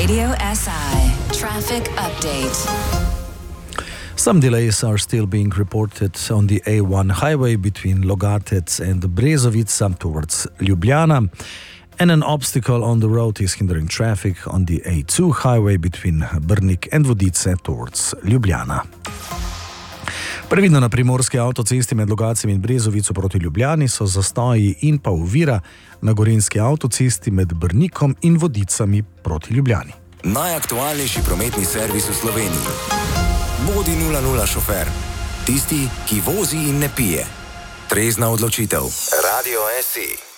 Radio SI traffic update. Some delays are still being reported on the A1 highway between Logatec and Brezovica towards Ljubljana, and an obstacle on the road is hindering traffic on the A2 highway between Brnik and Vodice towards Ljubljana. Previdno na primorski avtocesti med Logacem in Brezovico proti Ljubljani so zastoji in pa ovira na gorenjski avtocesti med Brnikom in Vodicami proti Ljubljani. Najaktualnejši prometni servis v Sloveniji. Bodi 00 šofer. Tisti, ki vozi in ne pije. Trezna odločitev. Radio SI.